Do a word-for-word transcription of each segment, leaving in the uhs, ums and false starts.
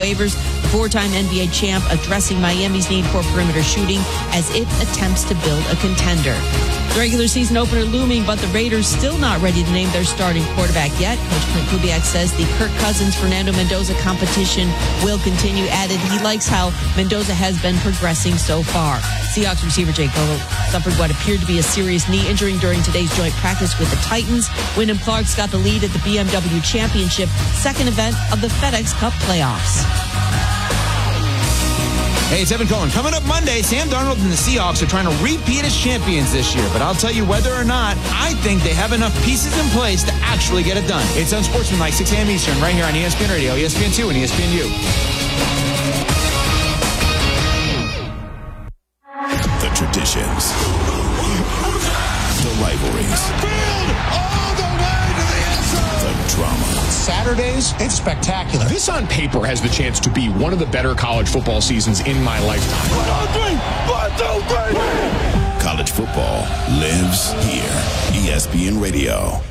waivers. The four-time N B A champ addressing Miami's need for perimeter shooting as it attempts to build a contender. The regular season opener looming, but the Raiders still not ready to name their starting quarterback yet. Coach Clint Kubiak says the Kirk Cousins-Fernando Mendoza competition will continue. Added he likes how Mendoza has been progressing so far. Seahawks receiver Jake Vogel suffered what appeared to be a serious knee injury during today's joint practice with the Titans. Wyndham Clark's got the lead at the B M W Championship, second event of the FedEx Cup playoffs. Hey, it's Evan Cohen. Coming up Monday, Sam Darnold and the Seahawks are trying to repeat as champions this year. But I'll tell you, whether or not, I think they have enough pieces in place to actually get it done. It's Unsportsmanlike, six a.m. Eastern, right here on E S P N Radio, E S P N two, and E S P N U. The traditions. The rivalries. All the way to the end zone. The drama. Saturdays, it's spectacular. This on paper has the chance to be one of the better college football seasons in my lifetime. One, two, three. One, two, three. College football lives here. E S P N Radio.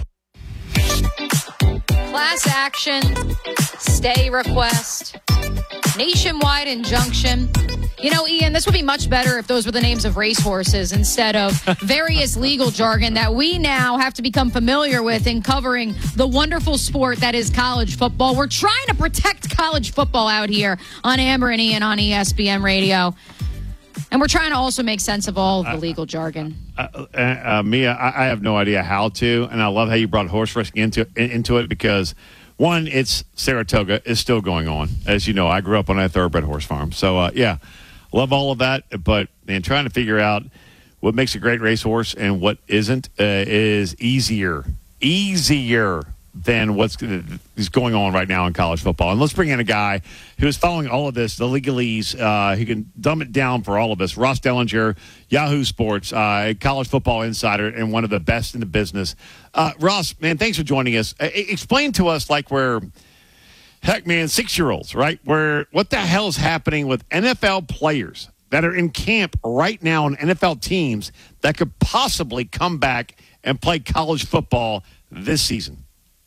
Class action, stay request, nationwide injunction. You know, Ian, this would be much better if those were the names of racehorses instead of various legal jargon that we now have to become familiar with in covering the wonderful sport that is college football. We're trying to protect college football out here on Amber and Ian on E S P N Radio. And we're trying to also make sense of all of the legal jargon. Uh, uh, uh, Mia, I, I have no idea how to, and I love how you brought horse racing into, into it because, one, it's Saratoga is still going on. As you know, I grew up on a thoroughbred horse farm. So, uh, yeah. Love all of that, but man, trying to figure out what makes a great racehorse and what isn't uh, is easier, easier than what's is going on right now in college football. And let's bring in a guy who is following all of this, the legalese, uh, who can dumb it down for all of us. Ross Dellinger, Yahoo Sports, uh, college football insider, and one of the best in the business. Uh, Ross, man, thanks for joining us. Uh, explain to us, like, where. Heck, man, six-year-olds, right? Where what the hell is happening with N F L players that are in camp right now on N F L teams that could possibly come back and play college football this season?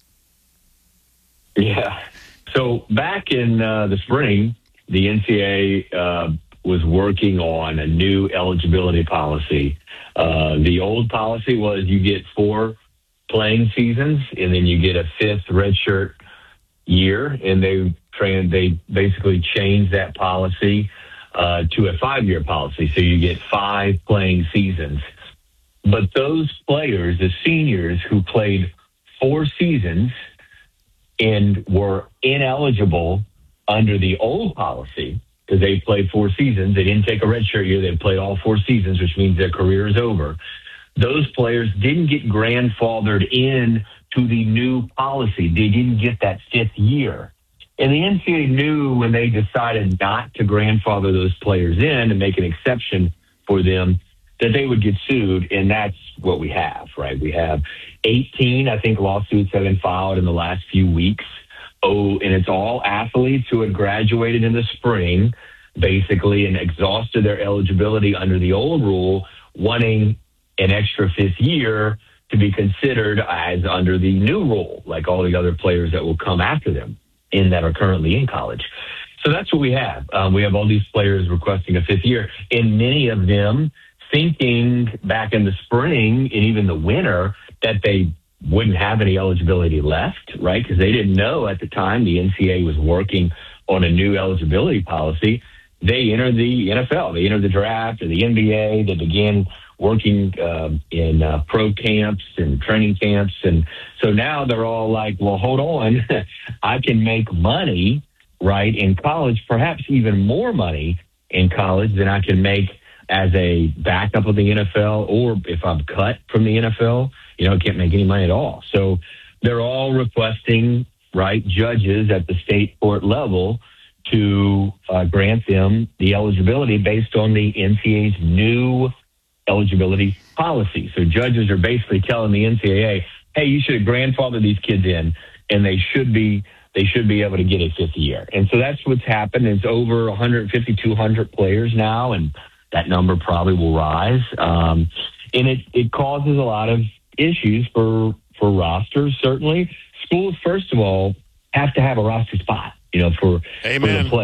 Yeah. So back in uh, the spring, the N C double A uh, was working on a new eligibility policy. Uh, the old policy was you get four playing seasons, and then you get a fifth redshirt year, and they tran they basically changed that policy uh, to a five-year policy. So you get five playing seasons. But those players, the seniors who played four seasons and were ineligible under the old policy, because they played four seasons, they didn't take a redshirt year, they played all four seasons, which means their career is over. Those players didn't get grandfathered in to the new policy. They didn't get that fifth year. And the N C double A knew when they decided not to grandfather those players in and make an exception for them that they would get sued, and that's what we have, right? We have eighteen, I think, lawsuits have been filed in the last few weeks. Oh, and it's all athletes who had graduated in the spring, basically, and exhausted their eligibility under the old rule, wanting an extra fifth year to be considered as under the new rule, like all the other players that will come after them and that are currently in college. So that's what we have. Um, we have all these players requesting a fifth year, and many of them thinking back in the spring and even the winter that they wouldn't have any eligibility left, right? Because they didn't know at the time the N C double A was working on a new eligibility policy. They entered the N F L. They entered the draft or the N B A. They began working uh, in uh, pro camps and training camps. And so now they're all like, well, hold on. I can make money, right, in college, perhaps even more money in college than I can make as a backup of the N F L, or if I'm cut from the N F L, you know, I can't make any money at all. So they're all requesting, right, judges at the state court level to uh, grant them the eligibility based on the N C double A's new eligibility policy. So judges are basically telling the N C double A, hey, you should grandfather these kids in, and they should be they should be able to get a fifth year. And so that's what's happened. It's over one fifty, two hundred players now, and that number probably will rise. Um, and it, it causes a lot of issues for, for rosters, certainly. Schools, first of all, have to have a roster spot, you know, for, Amen. for the play.